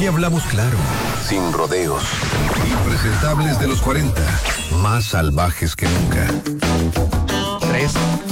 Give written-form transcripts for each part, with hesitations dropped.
Aquí hablamos claro, sin rodeos. Impresentables de los 40, más salvajes que nunca. 3.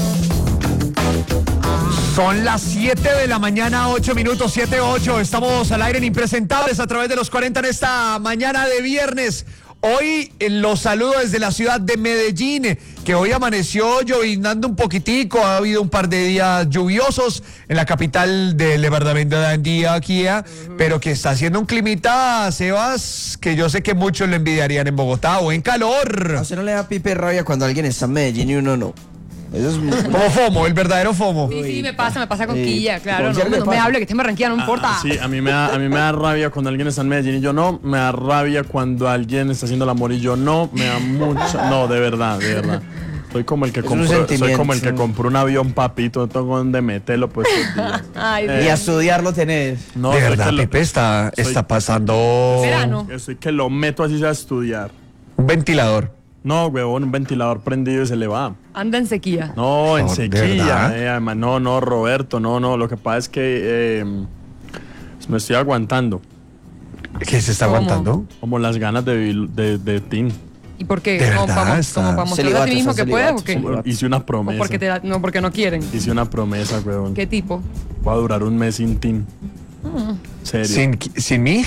Son las 7 de la mañana, 8 minutos, 7:08. Estamos al aire en Impresentables a través de los 40 en esta mañana de viernes. Hoy los saludo desde la ciudad de Medellín, que hoy amaneció lloviznando un poquitico. Ha habido un par de días lluviosos en la capital del departamento de Antioquia, pero que está haciendo un climita, Sebas, que yo sé que muchos lo envidiarían en Bogotá. Buen calor. ¿A usted no le da pipe rabia cuando alguien está en Medellín y uno no? Eso es como FOMO, el verdadero FOMO. Sí, me pasa con Quilla, claro. No me hable, que esté en Barranquilla, no me importa. Sí, a mí me da rabia cuando alguien está en Medellín y yo no. Me da rabia cuando alguien está haciendo el amor y yo no. Me da mucha. No, de verdad. Soy como el que compró un avión, papito. No tengo donde meterlo, pues. Y a estudiarlo tenés. No, de verdad, Pipe está pasando. Verano. Estoy que lo meto así a estudiar. Un ventilador. No, huevón, un ventilador prendido y se le va. Anda en sequía. No, en sequía. Además, no, Roberto, no. Lo que pasa es que me estoy aguantando. ¿Qué se está aguantando? Como las ganas de Tim. ¿Y por qué? ¿De ¿Como verdad? para mostrarle a ti mismo que puedes o qué? Hice una promesa. ¿O porque no quieren? Hice una promesa, huevón. ¿Qué tipo? Voy a durar un mes sin Tim. ¿Serio? ¿Sin mí?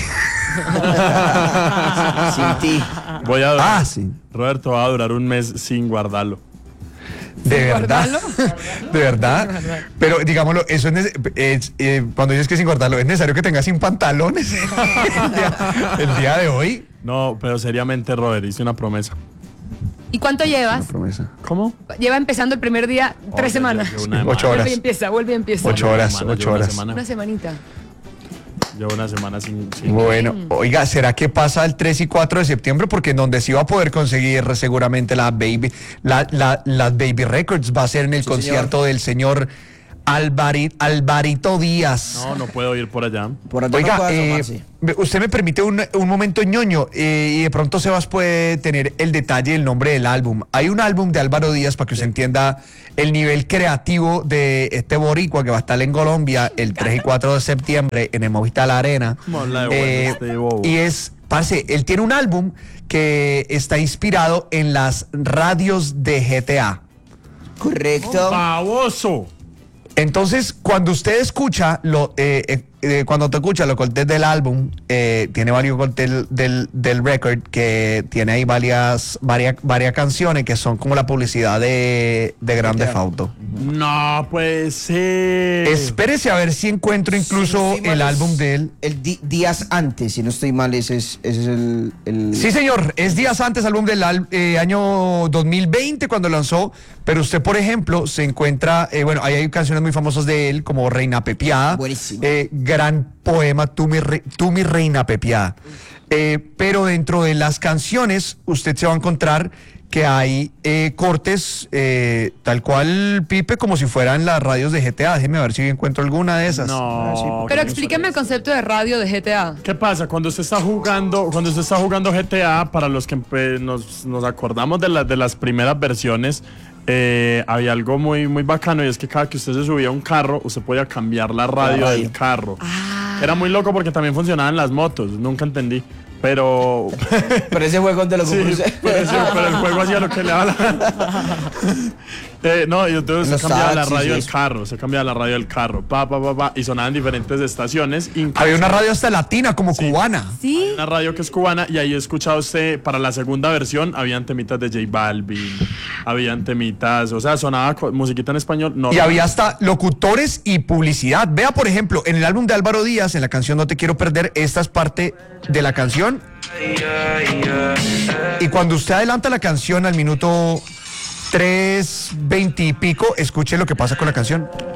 Sin ti. Voy a durar, sí. Roberto, va a durar un mes sin guardarlo. ¿De verdad? ¿De verdad? Pero digámoslo, eso cuando dices que sin guardarlo, ¿es necesario que tengas sin pantalones el día de hoy? No, pero seriamente, Robert, hice una promesa. ¿Y cuánto llevas? Una promesa. ¿Cómo? Lleva empezando el primer día 3 semanas. 8 horas. Vuelve y empieza. 8 horas. Una semanita. Llevo una semana sin... Bueno, oiga, ¿será que pasa el 3 y 4 de septiembre? Porque en donde sí va a poder conseguir seguramente las Baby Records va a ser en el concierto del señor Alvarito Díaz. No puedo ir por allá. Oiga, usted me permite un momento ñoño y de pronto Sebas puede tener el detalle del nombre del álbum. Hay un álbum de Álvaro Díaz para que usted entienda el nivel creativo de este boricua que va a estar en Colombia el 3 y 4 de septiembre en el Movistar Arena. Y parce, él tiene un álbum que está inspirado en las radios de GTA. Correcto. ¡Baboso! Entonces, cuando usted escucha cuando te escucha los cortes del álbum, tiene varios cortes del record que tiene ahí varias canciones que son como la publicidad de Grand Theft Auto. No puede ser. Espérese a ver si encuentro incluso el álbum de él. Días antes, si no estoy mal, ese es el... Sí, señor, es días antes, álbum del año 2020 cuando lanzó, pero usted, por ejemplo, se encuentra, ahí hay canciones muy famosas de él, como Reina Pepiada. Buenísimo. Gran poema, Tú mi reina pepiada. Pero dentro de las canciones usted se va a encontrar que hay cortes tal cual, Pipe, como si fueran las radios de GTA. Déjeme ver si encuentro alguna de esas. No. Pero explíqueme el concepto de radio de GTA. ¿Qué pasa? Cuando usted está jugando GTA, para los que nos acordamos de las primeras versiones, había algo muy, muy bacano, y es que cada que usted se subía a un carro, usted podía cambiar la radio del carro. Era muy loco porque también funcionaban las motos, nunca entendí. Pero ese juego te lo compré. Sí, pero el juego hacía lo que le daba la gana. Y entonces se cambiaba la radio del carro, y sonaban diferentes estaciones. Había una radio hasta latina, como cubana. Sí. Hay una radio que es cubana, y ahí he escuchado usted, para la segunda versión, habían temitas de J Balvin, habían temitas, o sea, sonaba musiquita en español. Y había hasta locutores y publicidad. Vea, por ejemplo, en el álbum de Álvaro Díaz, en la canción No Te Quiero Perder, esta es parte de la canción. Y cuando usted adelanta la canción al minuto 3:20 y pico, escuche lo que pasa con la canción.